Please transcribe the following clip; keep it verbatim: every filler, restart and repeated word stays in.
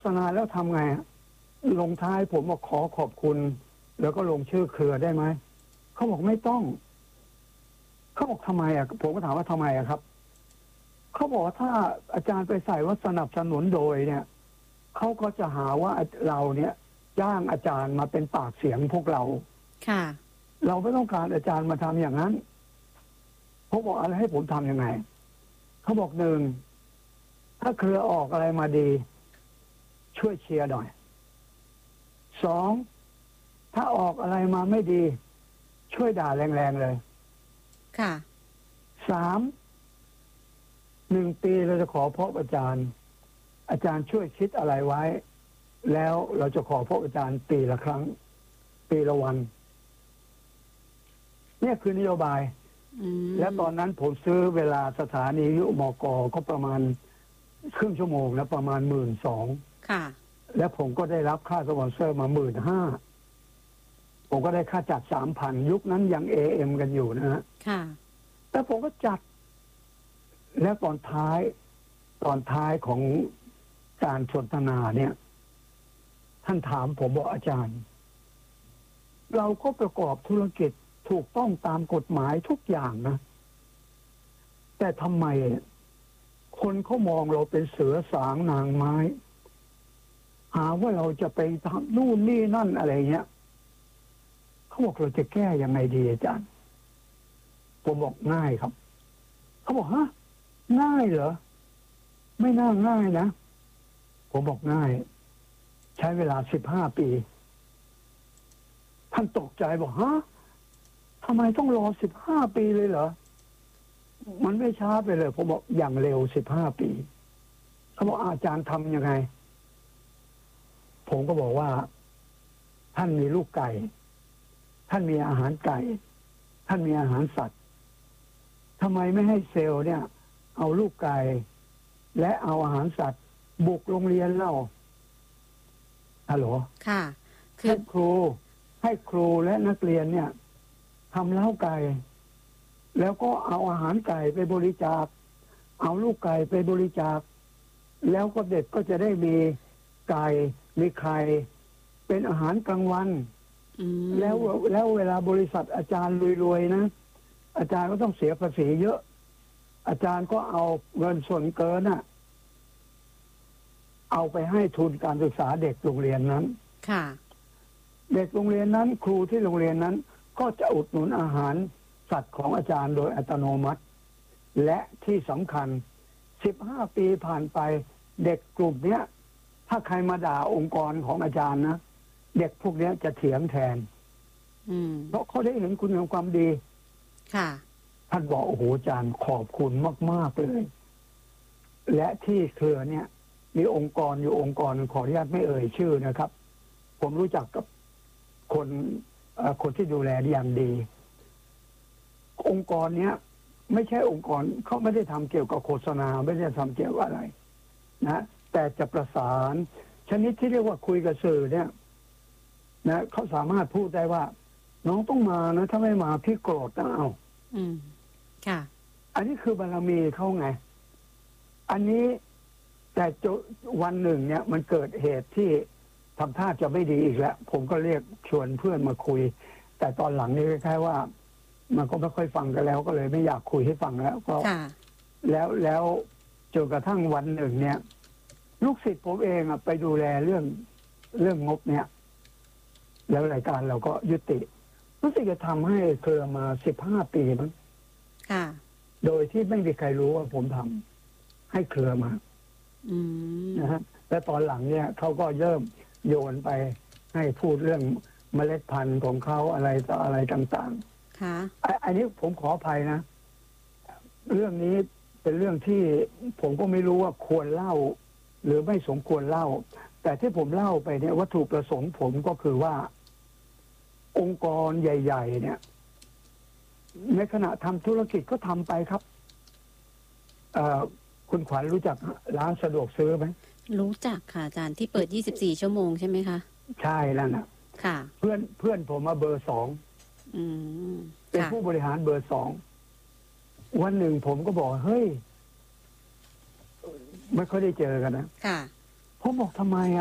ษณาแล้วทำไงลงท้ายผมบอกขอขอบคุณ แล้วก็ลงชื่อเครือได้ไหมเขาบอกไม่ต้องเขาบอกทำไมอ่ะผมก็ถามว่าทำไมอ่ะครับเขาบอกว่าถ้าอาจารย์ไปใส่ว่าสนับสนุนโดยเนี่ยเขาก็จะหาว่าเราเนี่ยจ้างอาจารย์มาเป็นปากเสียงพวกเราค่ะเราไม่ต้องการอาจารย์มาทำอย่างนั้นเขาบอกอะไรให้ผมทำยังไงเขาบอกหนึ่งถ้าเครือออกอะไรมาดีช่วยเชียร์หน่อยสองถ้าออกอะไรมาไม่ดีช่วยด่าแรงๆเลยค่ะสามหนึ่งปีเราจะขอพบอาจารย์ อาจารย์ช่วยคิดอะไรไว้ แล้วเราจะขอพบอาจารย์ปีละครั้ง ปีละวันเนี่ยคือนโยบายและตอนนั้นผมซื้อเวลาสถานียุมกก็ประมาณครึ่งชั่วโมงแล้วประมาณหมื่นสองค่ะและผมก็ได้รับค่าสปอนเซอร์มาหมื่นห้าผมก็ได้ค่าจัดสามพันยุคนั้นยังเอเอ็มกันอยู่นะฮะค่ะแล้วผมก็จัดแล้วตอนท้ายตอนท้ายของการสนทนาเนี่ยท่านถามผมบอกอาจารย์เราก็ประกอบธุรกิจถูกต้องตามกฎหมายทุกอย่างนะแต่ทำไมคนเขามองเราเป็นเสือสางนางไม้หาว่าเราจะไปทำนู่นนี่นั่นอะไรเงี้ยเขาบอกเราจะแก้ยังไงดีอาจารย์ผมบอกง่ายครับเขาบอกฮะง่ายเหรอไม่น่าง่ายนะผมบอกง่ายใช้เวลาสิบห้าปีท่านตกใจบอกฮะทำไมต้องรอสิบห้าปีเลยเหรอมันไม่ช้าไปเลยผมบอกอย่างเร็วสิบห้าปีเขาบอกอาจารย์ทำยังไงผมก็บอกว่าท่านมีลูกไก่ท่านมีอาหารไก่ท่านมีอาหารสัตว์ทำไมไม่ให้เซลล์เนี่ยเอาลูกไก่และเอาอาหารสัตว์บุกโรงเรียนเล่าฮัลโหลค่ะคือให้ครูให้ครูและนักเรียนเนี่ยทำเล้าไก่แล้วก็เอาอาหารไก่ไปบริจาคเอาลูกไก่ไปบริจาคแล้วก็เด็กก็จะได้มีไก่มีไข่เป็นอาหารกลางวันแล้วแล้วเวลาบริษัทอาจารย์รวยๆนะอาจารย์ก็ต้องเสียภาษีเยอะอาจารย์ก็เอาเงินส่วนเกินน่ะเอาไปให้ทุนการศึกษาเด็กโรงเรียนนั้นค่ะเด็กโรงเรียนนั้นครูที่โรงเรียนนั้นก็จะอุดหนุนอาหารสัตว์ของอาจารย์โดยอัตโนมัติและที่สำคัญสิบห้าปีผ่านไปเด็กกลุ่มเนี้ยถ้าใครมาด่าองค์กรของอาจารย์นะเด็กพวกนี้จะเถียงแทนเพราะเขาได้เห็นคุณงามความดีค่ะท่านบอกโอ้โหอาจารย์ขอบคุณมากๆเลยและที่เครือเนี่ยมีองค์กรอยู่องค์กรขออนุญาตไม่เอ่ยชื่อนะครับผมรู้จักกับคนคนที่ดูแลอย่างดีองค์กรเนี้ยไม่ใช่องค์กรเขาไม่ได้ทำเกี่ยวกับโฆษณาไม่ได้ทำเกี่ยวกับอะไรนะแต่จะประสานชนิดที่เรียกว่าคุยกับสื่อเนี่ยนะเขาสามารถพูดได้ว่าน้องต้องมานะถ้าไม่มาพี่โกรธนะเอาอืมค่ะอันนี้คือบารมีเขาไงอันนี้แต่วันหนึ่งเนี่ยมันเกิดเหตุที่ทำท่าจะไม่ดีอีกแล้วผมก็เรียกชวนเพื่อนมาคุยแต่ตอนหลังนี่คล้ายๆว่ามันก็ไม่ค่อยฟังกันแล้วก็เลยไม่อยากคุยให้ฟังแล้วก็แล้วแล้วจนกระทั่งวันหนึ่งเนี่ยลูกศิษย์ผมเองไปดูแลเรื่องเรื่องงบเนี่ยแล้วรายการเราก็ยุติรู้สึกจะทำให้เครือมาสิบห้าปีมั้งโดยที่ไม่มีใครรู้ว่าผมทำให้เครือมานะฮะและตอนหลังเนี่ยเขาก็เริ่มโยนไปให้พูดเรื่องเมล็ดพันธุ์ของเขาอะไรต่ออะไรต่างๆค่ะอันนี้ผมขออภัยนะเรื่องนี้เป็นเรื่องที่ผมก็ไม่รู้ว่าควรเล่าหรือไม่สมควรเล่าแต่ที่ผมเล่าไปเนี่ยวัตถุประสงค์ผมก็คือว่าองค์กรใหญ่ๆเนี่ยในขณะทำธุรกิจก็ทำไปครับเอ่อคุณขวัญรู้จักร้านสะดวกซื้อไหมรู้จักค่ะอาจารย์ที่เปิดยี่สิบสี่ชั่วโมงใช่ไหมคะใช่แล้วนะค่ะเพื่อนเพื่อนผมมาเบอร์สองเป็นผู้บริหารเบอร์สองวันหนึ่งผมก็บอกเฮ้ยไม่ค่อยได้เจอกันนะค่ะผมบอกทำไม